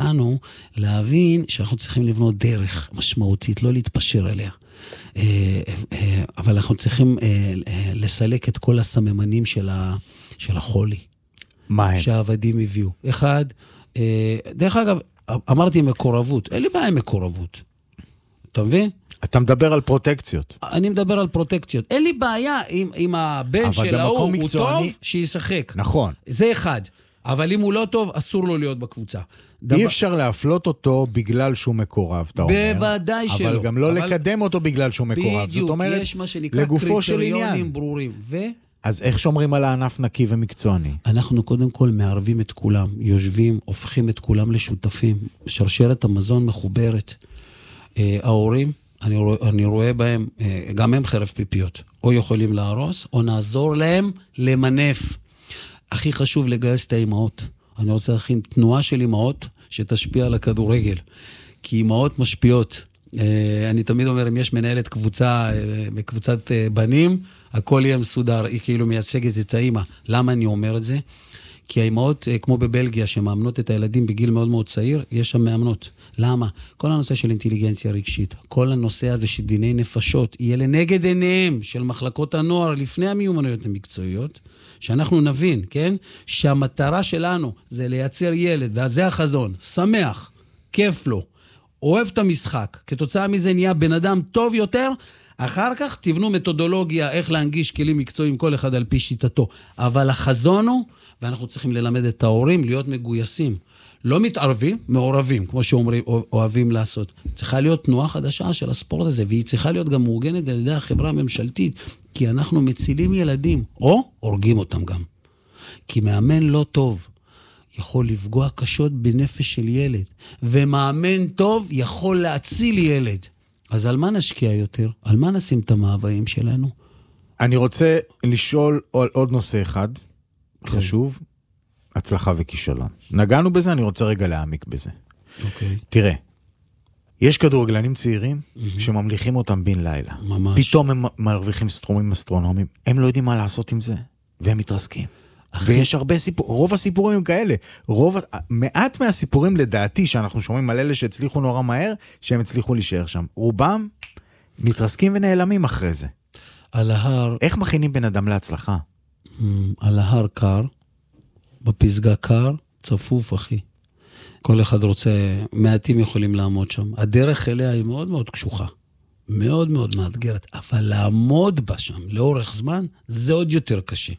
שלנו להבין שאנחנו צריכים לבנות דרך משמעותית, לא להתפשר עליה. אבל אנחנו צריכים לסלק את כל הסממנים של החולי. מה הם? שהעבדים הביאו. אחד, דרך אגב, אמרתי מקורבות, אין לי בעיה עם מקורבות. אתה מבין? אתה מדבר על פרוטקציות. אני מדבר על פרוטקציות. אין לי בעיה אם הבן של ההוא הוא טוב, שישחק. נכון. זה אחד. אבל אם הוא לא טוב, אסור לו להיות בקבוצה. אי אפשר להפלות אותו בגלל שהוא מקורב, אתה אומר. בוודאי שלא. אבל גם לא לקדם אותו בגלל שהוא מקורב. זאת אומרת, בדיוק, יש מה שנקרא קריטריונים ברורים. אז איך שומרים על הענף נקי ומקצועני? אנחנו קודם כל מערבים את כולם, יושבים, הופכים את כולם לשותפים. שרשרת המזון מחוברת. ההורים, אני רואה בהם, גם הם חרב פיפיות. או יכולים להרוס, או נעזור להם למנף. הכי חשוב לגייס את האימהות. אני רוצה להכין תנועה של אימהות שתשפיע על הכדורגל. כי אימהות משפיעות. אני תמיד אומר, אם יש מנהלת קבוצה, בקבוצת בנים, הכל יהיה מסודר, היא כאילו מייצגת את האימא. למה אני אומר את זה? כי האימהות, כמו בבלגיה, שמאמנות את הילדים בגיל מאוד מאוד צעיר, יש שם מאמנות. למה? כל הנושא של אינטליגנציה רגשית, כל הנושא הזה של דיני נפשות, יהיה לנגד עיניהם של מחלקות הנוער לפני המיומנויות המקצועיות, שאנחנו נבין, כן? שהמטרה שלנו זה לייצר ילד, וזה החזון, שמח, כיף לו, אוהב את המשחק, כתוצאה מזה נהיה בן אדם טוב יותר, אחר כך תבנו מתודולוגיה איך להנגיש כלים מקצועיים כל אחד על פי שיטתו. אבל החזון הוא, ואנחנו צריכים ללמד את ההורים להיות מגויסים. לא מתערבים, מעורבים, כמו שאומרים, אוהבים לעשות. צריכה להיות תנועה חדשה של הספורט הזה, והיא צריכה להיות גם מאורגנת על ידי החברה הממשלתית, כי אנחנו מצילים ילדים, או הורגים אותם גם. כי מאמן לא טוב יכול לפגוע קשות בנפש של ילד, ומאמן טוב יכול להציל ילד. אז על מה נשקיע יותר? על מה נשים את המאוויים שלנו? אני רוצה לשאול על עוד נושא אחד, חשוב, הצלחה וכישלון. נגענו בזה, אני רוצה רגע להעמיק בזה. תראה, יש כדורגלנים צעירים שממליכים אותם בין לילה. ממש. פתאום הם מרוויחים סכומים אסטרונומיים, הם לא יודעים מה לעשות עם זה, והם מתרסקים. ויש הרבה סיפורים, רוב הסיפורים הם כאלה, מעט מהסיפורים לדעתי שאנחנו שומעים על אלה שהצליחו נורא מהר, שהם הצליחו להישאר שם. רובם מתרסקים ונעלמים אחרי זה. על ההר... איך מכינים בן אדם להצלחה? על ההר קר, בפסגה קר, צפוף אחי. כל אחד רוצה, מעטים יכולים לעמוד שם. הדרך אליה היא מאוד מאוד קשוחה. מאוד מאוד מאתגרת, אבל לעמוד בה שם לאורך זמן, זה עוד יותר קשה.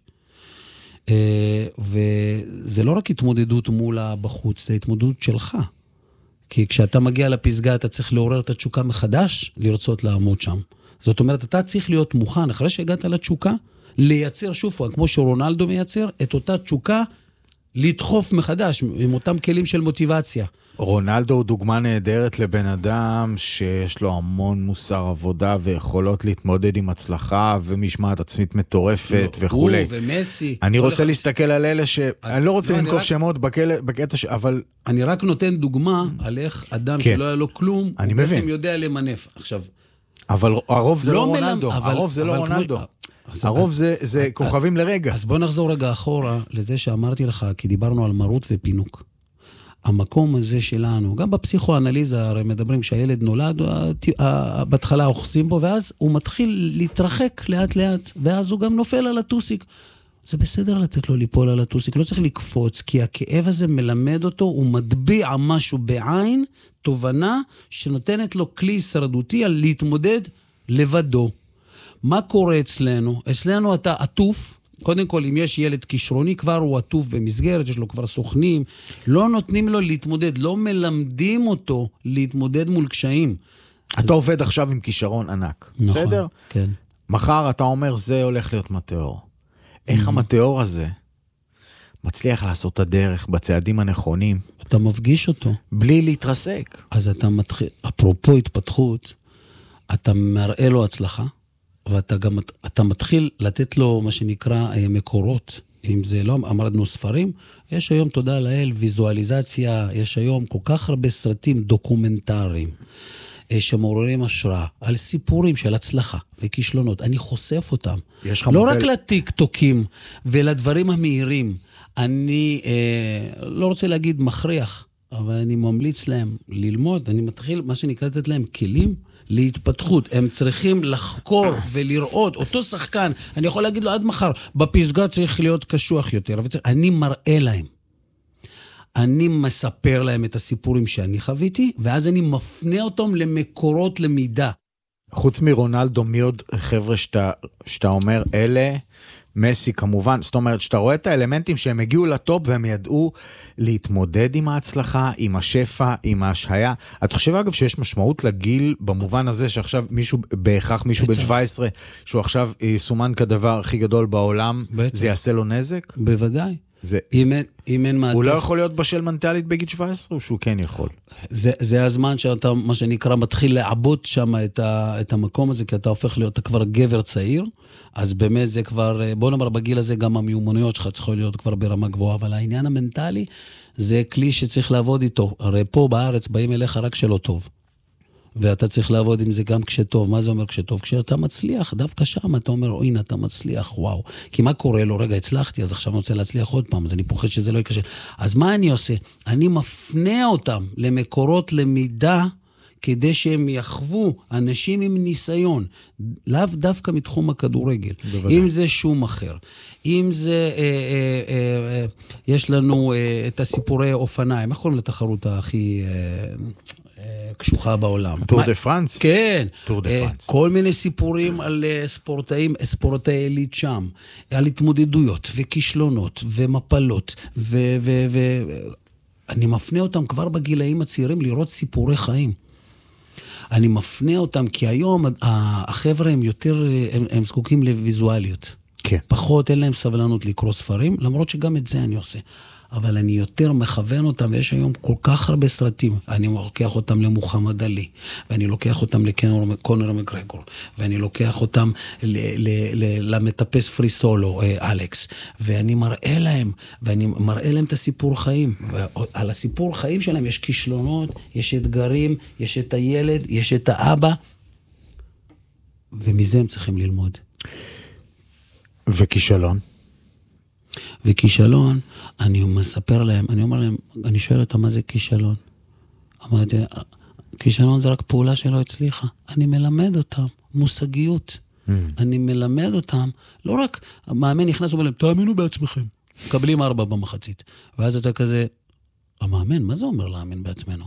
וזה לא רק התמודדות מול הבחוץ, זה התמודדות שלך. כי כשאתה מגיע לפסגה, אתה צריך לעורר את התשוקה מחדש, לרצות לעמוד שם. זאת אומרת, אתה צריך להיות מוכן, אחרי שהגעת לתשוקה, לייצר שוב, כמו שרונלדו מייצר, את אותה תשוקה, לדחוף מחדש, עם אותם כלים של מוטיבציה. רונלדו הוא דוגמה נהדרת לבן אדם שיש לו המון מוסר עבודה ויכולות להתמודד עם הצלחה ומשמעת עצמית מטורפת וכו'. הוא ומסי. אני רוצה להסתכל על אלה אני לא רוצה לנקוף שמות בקטע אבל... אני רק נותן דוגמה על איך אדם שלא היה לו כלום, הוא בעצם יודע למנף. עכשיו... אבל הרוב זה לא רונלדו. הרוב זה לא רונלדו. הרוב זה כוכבים לרגע. אז בוא נחזור רגע אחורה לזה שאמרתי לך, כי דיברנו על מרות ופינוק. המקום הזה שלנו, גם בפסיכואנליזה, הרי מדברים שהילד נולד, בהתחלה אוחזים בו, ואז הוא מתחיל להתרחק לאט לאט, ואז הוא גם נופל על הטוסיק. זה בסדר לתת לו ליפול על הטוסיק, לא צריך לקפוץ, כי הכאב הזה מלמד אותו, הוא מטביע משהו בעין, תובנה שנותנת לו כלי הישרדותי על להתמודד לבדו. מה קורה אצלנו? אצלנו אתה עטוף, קודם כל, אם יש ילד כישרוני, כבר הוא עטוף במסגרת, יש לו כבר סוכנים, לא נותנים לו להתמודד, לא מלמדים אותו להתמודד מול קשיים. אתה עובד עכשיו עם כישרון ענק, נכון, בסדר? כן. מחר אתה אומר, זה הולך להיות מטאור. איך המטאור הזה מצליח לעשות את הדרך בצעדים הנכונים? אתה מפגיש אותו. בלי להתרסק. אז אתה מתחיל, אפרופו התפתחות, אתה מראה לו הצלחה, ואתה גם, אתה מתחיל לתת לו מה שנקרא מקורות, אם זה לא, אמרנו ספרים, יש היום תודה לאל, ויזואליזציה, יש היום כל כך הרבה סרטים דוקומנטריים, שמעוררים השראה, על סיפורים של הצלחה וכישלונות, אני חושף אותם. לא רק לטיק-טוקים ולדברים המהירים, אני לא רוצה להגיד מכריח, אבל אני ממליץ להם ללמוד, אני מתחיל, מה שנקרא, לתת להם כלים להתפתחות. הם צריכים לחקור ולראות, אותו שחקן, אני יכול להגיד לו עד מחר, בפסגה צריך להיות קשוח יותר, אני מראה להם. אני מספר להם את הסיפורים שאני חוויתי, ואז אני מפנה אותם למקורות למידה. חוץ מרונלדו, מי עוד חבר'ה שאתה אומר, אלה, מסי כמובן, זאת אומרת, שאתה רואה את האלמנטים שהם הגיעו לטופ, והם ידעו להתמודד עם ההצלחה, עם השפע, עם ההשהיה. את חושב אגב שיש משמעות לגיל, במובן הזה שעכשיו בהכרח מישהו בן 17, שהוא עכשיו סומן כדבר הכי גדול בעולם, זה יעשה לו נזק? בוודאי. אם אין מעטף. הוא לא יכול להיות בשל מנטלית בגיל 17, או שהוא כן יכול? זה הזמן שאתה, מה שנקרא, מתחיל לעבוד שם את המקום הזה, כי אתה הופך להיות כבר גבר צעיר, אז באמת זה כבר, בוא נאמר, בגיל הזה גם המיומנויות שלך צריכות להיות כבר ברמה גבוהה, אבל העניין המנטלי זה כלי שצריך לעבוד איתו. הרי פה בארץ באים אליך רק שלא טוב. ואתה צריך לעבוד עם זה גם כשטוב. מה זה אומר כשטוב? כשאתה מצליח, דווקא שם אתה אומר, הנה, אתה מצליח, וואו. כי מה קורה לו? רגע, הצלחתי, אז עכשיו אני רוצה להצליח עוד פעם, אז אני פוחד שזה לא יקשה. אז מה אני עושה? אני מפנה אותם למקורות למידה, כדי שהם יחוו אנשים עם ניסיון, לאו דווקא מתחום הכדורגל. בוודאי. אם זה שום אחר. אם זה, יש לנו את הסיפורי אופניים. איך קוראים לתחרות הכי קשוחה בעולם? טור דה פרנס? כן. טור דה פרנס. כל מיני סיפורים על ספורטאי עילית שם, על התמודדויות וכישלונות ומפלות, אני מפנה אותם כבר בגילאים הצעירים לראות סיפורי חיים. אני מפנה אותם, כי היום החבר'ה הם יותר, הם זקוקים לוויזואליות. כן. פחות, אין להם סבלנות לקרוא ספרים, למרות שגם את זה אני עושה. אבל אני יותר מכוון אותם, ויש היום כל כך הרבה סרטים. אני לוקח אותם למוחמד עלי, ואני לוקח אותם לקונר מקגרגור, ואני לוקח אותם למטפס פרי סולו, אלכס, ואני מראה להם את הסיפור חיים. ועל הסיפור חיים שלהם יש כישלונות, יש אתגרים, יש את הילד, יש את האבא, ומזה הם צריכים ללמוד. וכישלון? וכישלון, אני מספר להם, אני אומר להם, אני שואל אותם מה זה כישלון. אמרתי, כישלון זה רק פעולה שלא הצליחה. אני מלמד אותם מושגיות. אני מלמד אותם, לא רק, המאמן נכנס ואומר להם, תאמינו בעצמכם. קבלים 4 במחצית. ואז אתה כזה, המאמן, מה זה אומר לאמן בעצמנו?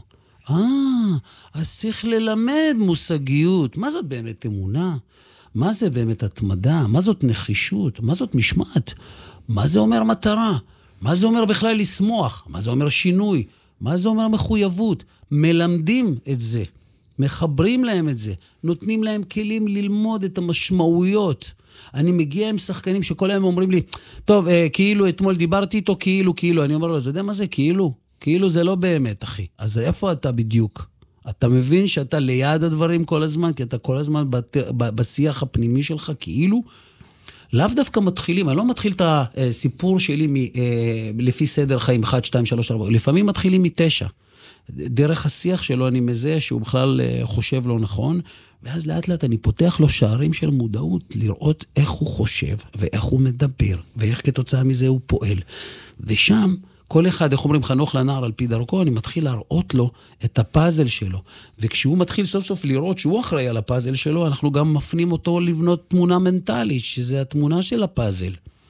אז צריך ללמד מושגיות. מה זאת באמת אמונה? מה זה באמת התמדה? מה זאת נחישות? מה זאת משמעת? מה זה אומר מטרה? מה זה אומר בכלל לשמוח? מה זה אומר שינוי? מה זה אומר מחויבות? מלמדים את זה, מחברים להם את זה, נותנים להם כלים ללמוד את המשמעויות. אני מגיע עם שחקנים שכל היום אומרים לי, טוב, כאילו אתמול דיברתי איתו, כאילו. אני אומר לו, אתה יודע מה זה? כאילו זה לא באמת, אחי. אז איפה אתה בדיוק? אתה מבין שאתה ליד הדברים כל הזמן, כי אתה כל הזמן בשיח הפנימי שלך, כאילו, לאו דווקא מתחילים, אני לא מתחיל את הסיפור שלי לפי סדר חיים, 1, 2, 3, 4, לפעמים מתחילים 9. דרך השיח שלו אני מזהה שהוא בכלל חושב לא נכון, ואז לאט לאט אני פותח לו שערים של מודעות, לראות איך הוא חושב, ואיך הוא מדבר, ואיך כתוצאה מזה הוא פועל. ושם, כל אחד, איך אומרים, חנוך לנער על פי דרכו, אני מתחיל להראות לו את הפאזל שלו. וכשהוא מתחיל סוף סוף לראות שהוא אחראי על הפאזל שלו, אנחנו גם מפנים אותו לבנות תמונה מנטלית, שזה התמונה של הפאזל.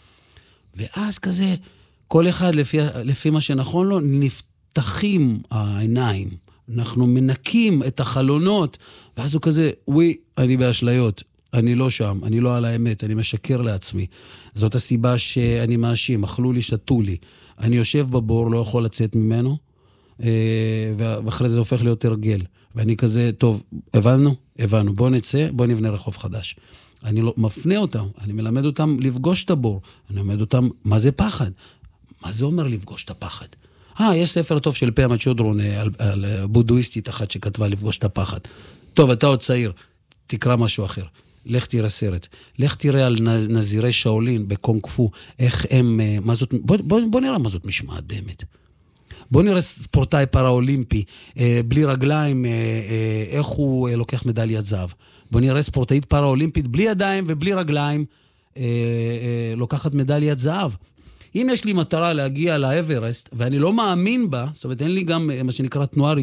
ואז כזה, כל אחד לפי מה שנכון לו, נפתחים העיניים. אנחנו מנקים את החלונות, ואז הוא כזה, אני באשליות. אני לא שם, אני לא על האמת, אני משקר לעצמי. זאת הסיבה שאני מאשים, אכלו לי, שתו לי. אני יושב בבור, לא יכול לצאת ממנו, ואחרי זה הופך להיות הרגל. ואני כזה, טוב, הבנו, בוא נצא, בוא נבנה רחוב חדש. אני לא, מפנה אותם, אני מלמד אותם לפגוש את הבור. אני מלמד אותם, מה זה פחד? מה זה אומר לפגוש את הפחד? יש ספר טוב של פמה צ'ודרון, על בודואיסטית אחת שכתבה לפגוש את הפחד. טוב, אתה עוד צעיר, תקרא משהו אחר. לך תראה סרט. לך תראה על נזירי שאולין בקונג פו, איך הם, מה זאת, בוא נראה מה זאת משמעת באמת. בוא נראה ספורטאי פראולימפי, בלי רגליים, איך הוא לוקח מדליית זהב. בוא נראה ספורטאית פראולימפית, בלי ידיים ובלי רגליים, לוקחת מדליית זהב. אם יש לי מטרה להגיע לאברסט, ואני לא מאמין בה, זאת אומרת, אין לי גם מה שנקרא תנועה